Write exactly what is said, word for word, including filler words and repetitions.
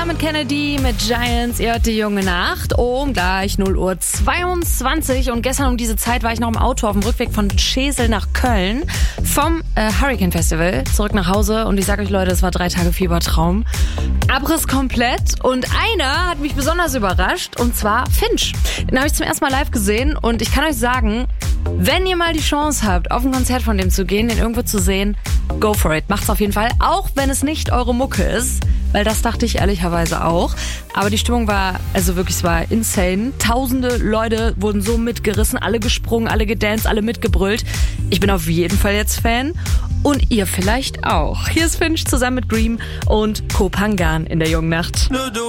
Mit Kennedy, mit Giants, ihr hört die junge Nacht um gleich null Uhr zweiundzwanzig und gestern um diese Zeit war ich noch im Auto auf dem Rückweg von Schesel nach Köln vom äh, Hurricane Festival zurück nach Hause und ich sag euch Leute, es war drei Tage Fiebertraum. Abriss komplett und einer hat mich besonders überrascht und zwar Finch. Den habe ich zum ersten Mal live gesehen und ich kann euch sagen, wenn ihr mal die Chance habt, auf ein Konzert von dem zu gehen, den irgendwo zu sehen, go for it. Macht's auf jeden Fall, auch wenn es nicht eure Mucke ist, weil das dachte ich ehrlicherweise auch. Aber die Stimmung war, also wirklich, es war insane. Tausende Leute wurden so mitgerissen, alle gesprungen, alle gedanced, alle mitgebrüllt. Ich bin auf jeden Fall jetzt Fan. Und ihr vielleicht auch. Hier ist Finch zusammen mit Dream und Kopangan in der jungen Nacht.